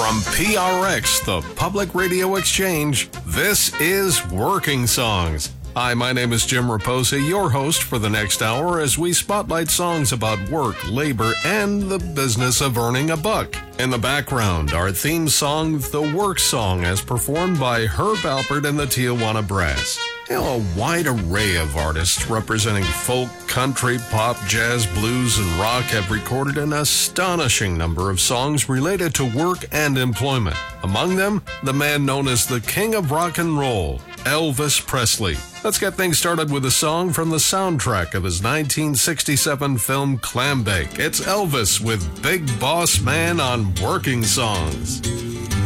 From PRX, the Public Radio Exchange, this is Working Songs. Hi, my name is Jim Raposa, your host for the next hour as we spotlight songs about work, labor, and the business of earning a buck. In the background, our theme song, The Work Song, as performed by Herb Alpert and the Tijuana Brass. A wide array of artists representing folk, country, pop, jazz, blues, and rock have recorded an astonishing number of songs related to work and employment. Among them, the man known as the King of Rock and Roll, Elvis Presley. Let's get things started with a song from the soundtrack of his 1967 film Clambake. It's Elvis with Big Boss Man on Working Songs.